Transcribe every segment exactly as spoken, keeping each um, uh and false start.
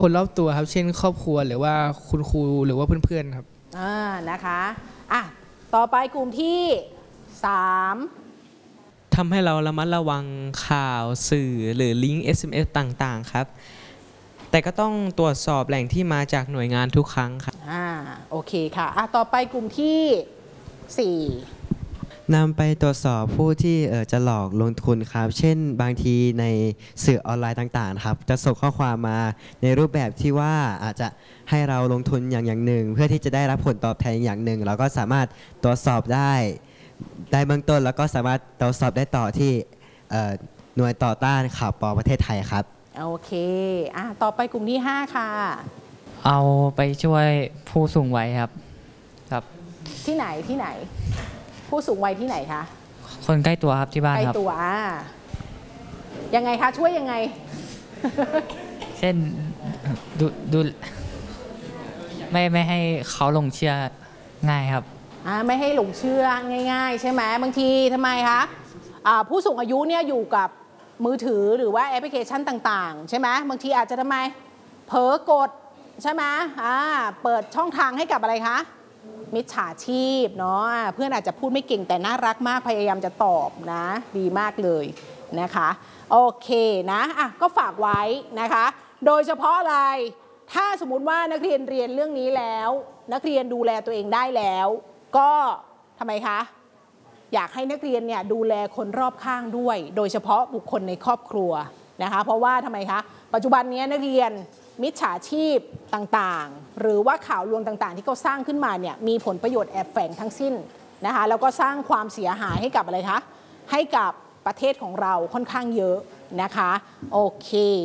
คนรอบตัวครับเช่นครอบครัวหรือว่าคุณครูหรือว่าเพื่อนๆครับอ่านะคะอ่ะต่อไปกลุ่มที่สามทำให้เราระมัดระวังข่าวสื่อหรือลิงก์ เอส เอ็ม เอส ต่างๆครับแต่ก็ต้องตรวจสอบแหล่งที่มาจากหน่วยงานทุกครั้งครับอ่าโอเคค่ะอ่ะต่อไปกลุ่มที่สี่นำไปตรวจสอบผู้ที่จะหลอกลงทุนครับเช่นบางทีในสื่อออนไลน์ต่างๆครับจะส่งข้อความมาในรูปแบบที่ว่าอาจจะให้เราลงทุนอย่างอย่างหนึ่งเพื่อที่จะได้รับผลตอบแทนอย่างหนึ่งเราก็สามารถตรวจสอบได้ได้เบื้องต้นแล้วก็สามารถตรวจสอบได้ต่อที่หน่วยต่อต้านข่าวปลอมประเทศไทยครับโอเคอ่ะต่อไปกลุ่มที่ห้าค่ะเอาไปช่วยผู้สูงวัยครับครับที่ไหนที่ไหนผู้สูงวัยที่ไหนคะคนใกล้ตัวครับที่บ้านครับใกล้ตัวอ่ายังไงคะช่วยยังไงเช่นดูดูไม่ไม่ให้เขาหลงเชื่อง่ายครับอ่าไม่ให้หลงเชื่อง่ายๆใช่ไหมบางทีทำไมคะอ่าผู้สูงอายุเนี่ยอยู่กับมือถือหรือว่าแอปพลิเคชันต่างๆใช่ไหมบางทีอาจจะทำไมเผลอกดใช่ไหมอ่าเปิดช่องทางให้กับอะไรคะมิจฉาชีพเนาะเพื่อนอาจจะพูดไม่เก่งแต่น่ารักมากพยายามจะตอบนะดีมากเลยนะคะโอเคนะอ่ะก็ฝากไว้นะคะโดยเฉพาะอะไรถ้าสมมุติว่านักเรียนเรียนเรื่องนี้แล้วนักเรียนดูแลตัวเองได้แล้วก็ทำไมคะอยากให้นักเรียนเนี่ยดูแลคนรอบข้างด้วยโดยเฉพาะบุคคลในครอบครัวนะคะเพราะว่าทำไมคะปัจจุบันนี้นักเรียนมิจฉาชีพต่างๆหรือว่าข่าวลวงต่างๆที่เขาสร้างขึ้นมาเนี่ยมีผลประโยชน์แอบแฝงทั้งสิ้นนะคะแล้วก็สร้างความเสียหายให้กับอะไรคะให้กับประเทศของเราค่อนข้างเยอะนะคะโอเค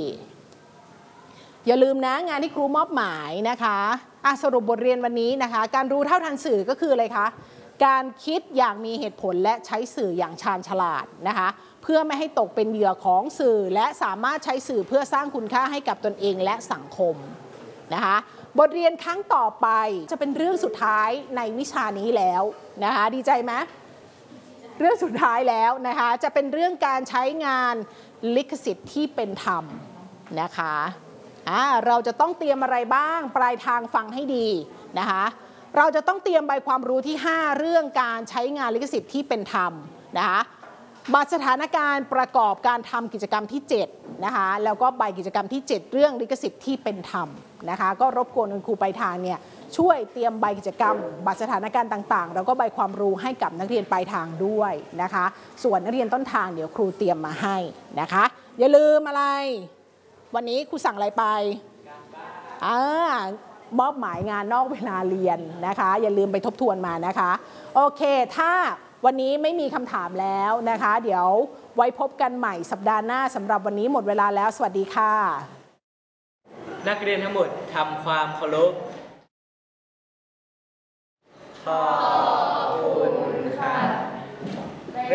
อย่าลืมนะงานที่ครูมอบหมายนะคะอ่ะสรุปบทเรียนวันนี้นะคะการรู้เท่าทันสื่อก็คืออะไรคะการคิดอย่างมีเหตุผลและใช้สื่ออย่างชาญฉลาดนะคะเพื่อไม่ให้ตกเป็นเหยื่อของสื่อและสามารถใช้สื่อเพื่อสร้างคุณค่าให้กับตนเองและสังคมนะคะบทเรียนครั้งต่อไปจะเป็นเรื่องสุดท้ายในวิชานี้แล้วนะคะดีใจไหมเรื่องสุดท้ายแล้วนะคะจะเป็นเรื่องการใช้งานลิขสิทธิ์ที่เป็นธรรมนะคะอ่าเราจะต้องเตรียมอะไรบ้างปลายทางฟังให้ดีนะคะเราจะต้องเตรียมใบความรู้ที่ห้าเรื่องการใช้งานลิขสิทธิ์ที่เป็นธรรมนะคะบัตรสถานการณ์ประกอบการทำกิจกรรมที่เจ็ดนะคะแล้วก็ใบกิจกรรมที่เจ็ดเรื่องลิขสิทธิ์ที่เป็นธรรมนะคะก็รบกวนคุณครูปลายทางเนี่ยช่วยเตรียมใบกิจกรรมบัตรสถานการณ์ต่างๆแล้วก็ใบความรู้ให้กับนักเรียนปลายทางด้วยนะคะส่วนนักเรียนต้นทางเดี๋ยวครูเตรียมมาให้นะคะอย่าลืมอะไรวันนี้ครูสั่งอะไรไปอ่ามอบหมายงานนอกเวลาเรียนนะคะอย่าลืมไปทบทวนมานะคะโอเคถ้าวันนี้ไม่มีคำถามแล้วนะคะเดี๋ยวไว้พบกันใหม่สัปดาห์หน้าสำหรับวันนี้หมดเวลาแล้วสวัสดีค่ะนักเรียนทั้งหมดทำความเคารพขอบ